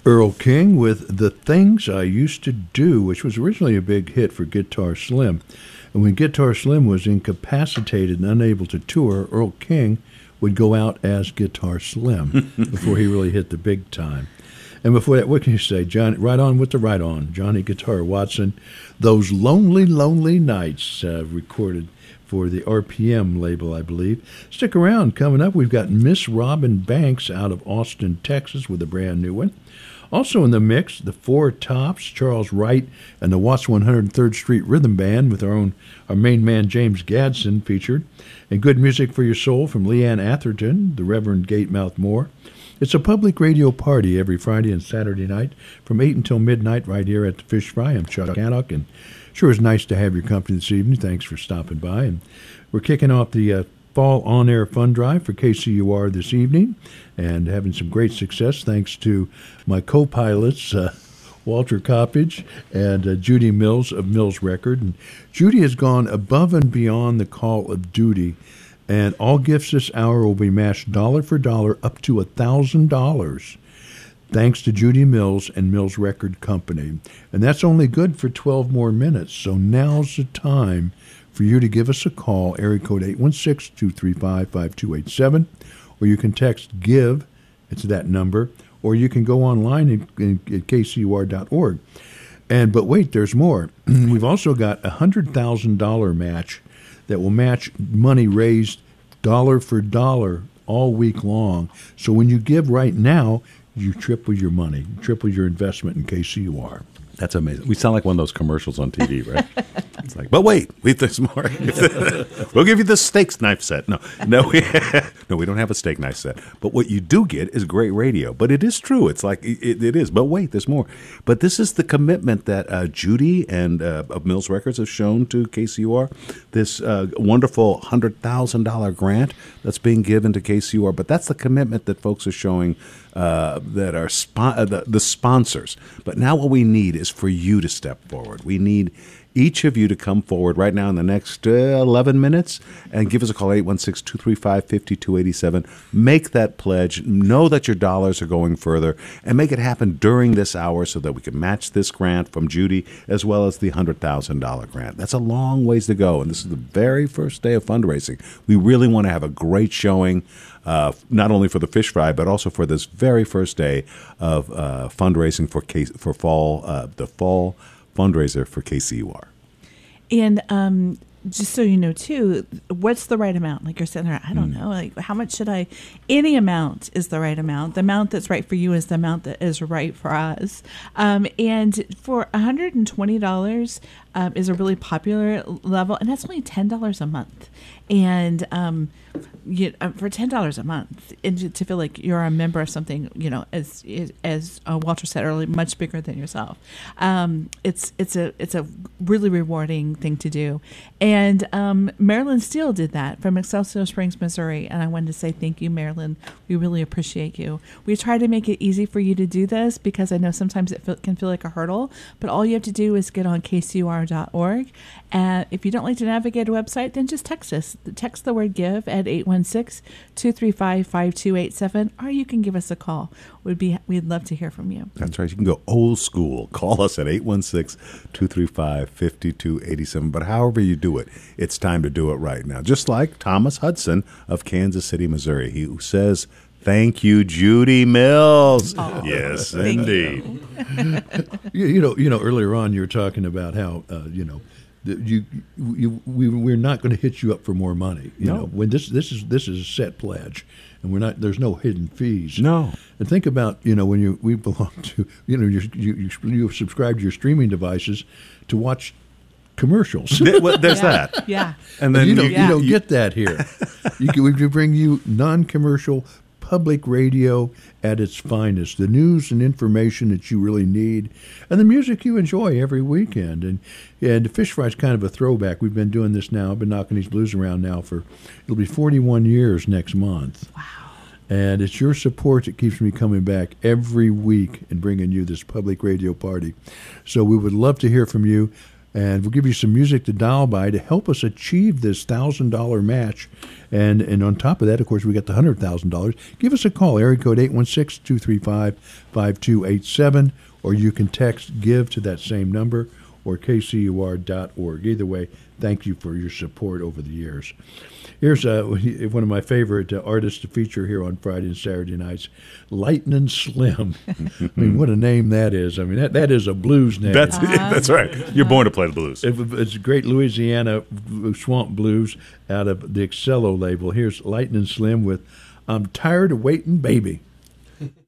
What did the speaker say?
Earl King with The Things I Used to Do, which was originally a big hit for Guitar Slim. And when Guitar Slim was incapacitated and unable to tour, Earl King would go out as Guitar Slim before he really hit the big time. And before that, what can you say? Johnny, right on with the right on. Johnny Guitar Watson, Those Lonely, Lonely Nights, recorded for the RPM label, I believe. Stick around. Coming up, we've got Miss Robin Banks out of Austin, Texas, with a brand new one. Also in the mix, the Four Tops, Charles Wright, and the Watts 103rd Street Rhythm Band with our main man James Gadsden featured. And good music for your soul from Leanne Atherton, the Reverend Gatemouth Moore. It's a public radio party every Friday and Saturday night from 8 until midnight right here at the Fish Fry. I'm Chuck Hannock, and sure is nice to have your company this evening. Thanks for stopping by. And we're kicking off the Fall On-Air Fund Drive for KCUR this evening and having some great success thanks to my co-pilots, Walter Coppage and Judy Mills of Mills Record. And Judy has gone above and beyond the call of duty, and all gifts this hour will be matched dollar for dollar up to $1,000, thanks to Judy Mills and Mills Record Company. And that's only good for 12 more minutes, so now's the time for you to give us a call, area code 816-235-5287, or you can text GIVE, it's that number, or you can go online at kcur.org. But wait, there's more. We've also got a $100,000 match that will match money raised dollar for dollar all week long. So when you give right now, you triple your money, triple your investment in KCUR. That's amazing. We sound like one of those commercials on TV, right? It's like, but wait, there's more. We'll give you the steak knife set. No, we don't have a steak knife set. But what you do get is great radio. But it is true. It's like, it is. But wait, there's more. But this is the commitment that Judy and of Mills Records have shown to KCUR. This wonderful $100,000 grant that's being given to KCUR. But that's the commitment that folks are showing that are the sponsors. But now what we need is for you to step forward. We need each of you to come forward right now in the next 11 minutes and give us a call, 816-235-5287. Make that pledge. Know that your dollars are going further, and make it happen during this hour so that we can match this grant from Judy as well as the $100,000 grant. That's a long ways to go, and this is the very first day of fundraising. We really want to have a great showing, not only for the Fish Fry, but also for this very first day of fundraising for the fall fundraiser for KCUR. And just so you know, too, what's the right amount? Like you're sitting there, I don't know, like how much should I? Any amount is the right amount. The amount that's right for you is the amount that is right for us. And for $120 is a really popular level, and that's only $10 a month. And for $10 a month, and to feel like you're a member of something, as Walter said earlier, much bigger than yourself. It's a really rewarding thing to do. And Marilyn Steele did that from Excelsior Springs, Missouri, and I wanted to say thank you, Marilyn. We really appreciate you. We try to make it easy for you to do this because I know sometimes it can feel like a hurdle, but all you have to do is get on kcur.org. And if you don't like to navigate a website, then just text us. Text the word GIVE at 816-235-5287, or you can give us a call. We'd love to hear from you. That's right. You can go old school. Call us at 816-235-5287. But however you do it, it's time to do it right now. Just like Thomas Hudson of Kansas City, Missouri, who says, "Thank you, Judy Mills." Oh, yes, indeed. Earlier on you were talking about how we're not going to hit you up for more money. You know, when this is a set pledge, and there's no hidden fees. No. And think about when we belong to you subscribe to your streaming devices to watch commercials. There's that. Yeah. And then you don't get that here. We bring you non-commercial public radio at its finest, the news and information that you really need, and the music you enjoy every weekend. And the Fish Fry is kind of a throwback. We've been doing this now. I've been knocking these blues around now it'll be 41 years next month. Wow. And it's your support that keeps me coming back every week and bringing you this public radio party. So we would love to hear from you. And we'll give you some music to dial by to help us achieve this $1,000 match. And on top of that, of course, we got the $100,000. Give us a call, area code 816-235-5287, or you can text GIVE to that same number, or kcur.org. Either way, thank you for your support over the years. Here's one of my favorite artists to feature here on Friday and Saturday nights, Lightning Slim. I mean, what a name that is. I mean, that is a blues name. That's right. You're born to play the blues. It's a great Louisiana swamp blues out of the Excello label. Here's Lightning Slim with I'm Tired of Waiting, Baby.